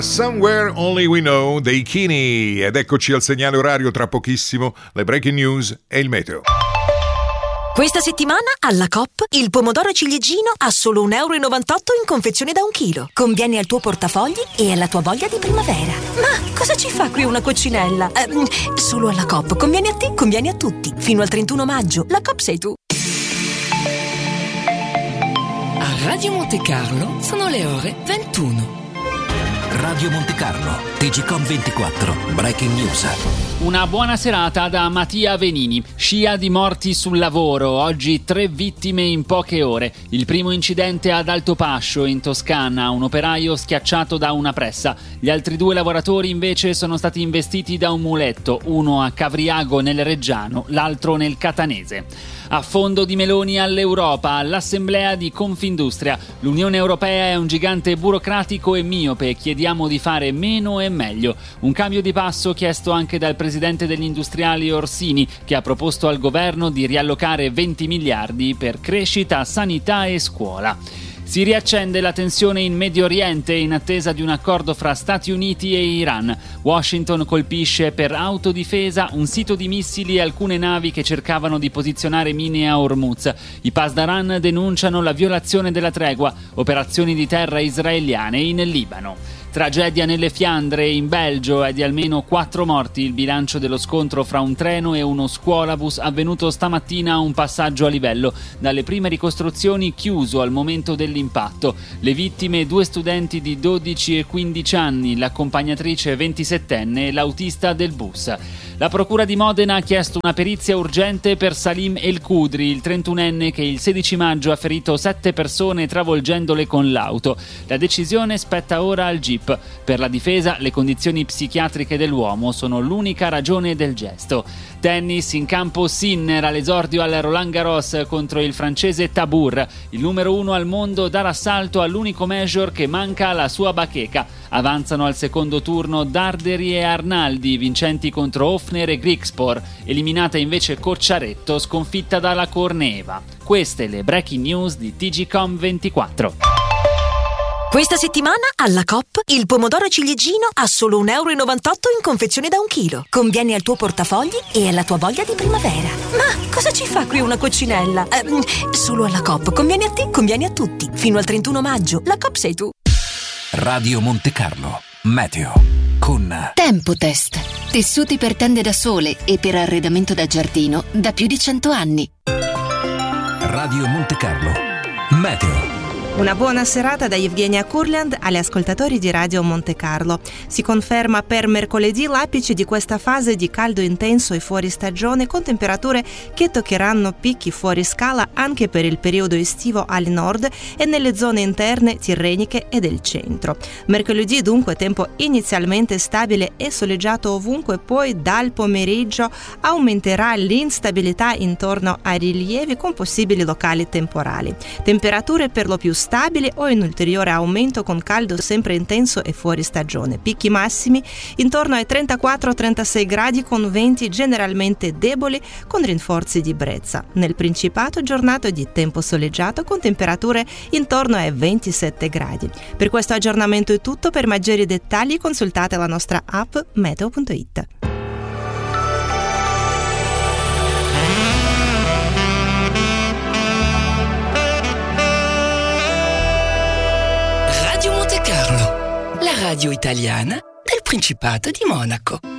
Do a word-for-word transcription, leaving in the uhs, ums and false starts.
Somewhere Only We Know dei Kini. Ed eccoci al segnale orario, tra pochissimo le breaking news e il meteo. Questa settimana alla Coop il pomodoro ciliegino a solo un euro e novantotto in confezione da un chilo. Conviene al tuo portafogli e alla tua voglia di primavera. Ma cosa ci fa qui una coccinella? Eh, solo alla Coop. Conviene a te, conviene a tutti. Fino al trentuno maggio. La Coop sei tu. A Radio Monte Carlo sono le ore ventuno. Radio Monte Carlo, T G Com ventiquattro, Breaking News. Una buona serata da Mattia Venini. Scia di morti sul lavoro, oggi tre vittime in poche ore. Il primo incidente ad Altopascio, in Toscana, un operaio schiacciato da una pressa. Gli altri due lavoratori invece sono stati investiti da un muletto, uno a Cavriago nel Reggiano, l'altro nel Catanese. A fondo di meloni all'Europa, all'Assemblea di Confindustria. L'Unione Europea è un gigante burocratico e miope, chiediamo di fare meno e meglio. Un cambio di passo chiesto anche dal presidente degli industriali Orsini, che ha proposto al governo di riallocare venti miliardi per crescita, sanità e scuola. Si riaccende la tensione in Medio Oriente in attesa di un accordo fra Stati Uniti e Iran. Washington colpisce per autodifesa un sito di missili e alcune navi che cercavano di posizionare mine a Hormuz. I Pasdaran denunciano la violazione della tregua, operazioni di terra israeliane in Libano. Tragedia nelle Fiandre, in Belgio, è di almeno quattro morti il bilancio dello scontro fra un treno e uno scuolabus avvenuto stamattina a un passaggio a livello. Dalle prime ricostruzioni chiuso al momento dell'impatto. Le vittime due studenti di dodici e quindici anni, l'accompagnatrice ventisettenne e l'autista del bus. La procura di Modena ha chiesto una perizia urgente per Salim El Kudri, il trentunenne che il sedici maggio ha ferito sette persone travolgendole con l'auto. La decisione spetta ora al G I P. Per la difesa, le condizioni psichiatriche dell'uomo sono l'unica ragione del gesto. Tennis, in campo Sinner all'esordio al Roland Garros contro il francese Tabur. Il numero uno al mondo dà l'assalto all'unico major che manca alla sua bacheca. Avanzano al secondo turno Darderi e Arnaldi, vincenti contro Hofner e Grigspor. Eliminata invece Cocciaretto, sconfitta dalla Corneva. Queste le breaking news di T G Com ventiquattro. Questa settimana alla Coop il pomodoro ciliegino a solo un euro e novantotto in confezione da un chilo. Conviene al tuo portafogli e alla tua voglia di primavera. Ma cosa ci fa qui una coccinella? Eh, solo alla Coop. Conviene a te, conviene a tutti. Fino al trentuno maggio. La Coop sei tu. Radio Monte Carlo, meteo con Tempotest. Tessuti per tende da sole e per arredamento da giardino da più di cento anni. Radio Monte Carlo, meteo. Una buona serata da Evgenia Kurland agli ascoltatori di Radio Monte Carlo. Si conferma per mercoledì l'apice di questa fase di caldo intenso e fuori stagione, con temperature che toccheranno picchi fuori scala anche per il periodo estivo al nord e nelle zone interne tirreniche e del centro. Mercoledì dunque tempo inizialmente stabile e soleggiato ovunque, poi dal pomeriggio aumenterà l'instabilità intorno ai rilievi con possibili locali temporali. Temperature per lo più stabili o in ulteriore aumento con caldo sempre intenso e fuori stagione. Picchi massimi intorno ai trentaquattro trentasei gradi con venti generalmente deboli con rinforzi di brezza. Nel Principato giornata di tempo soleggiato con temperature intorno ai ventisette gradi. Per questo aggiornamento è tutto. Per maggiori dettagli consultate la nostra app meteo punto it. Radio Monte Carlo, la radio italiana del Principato di Monaco.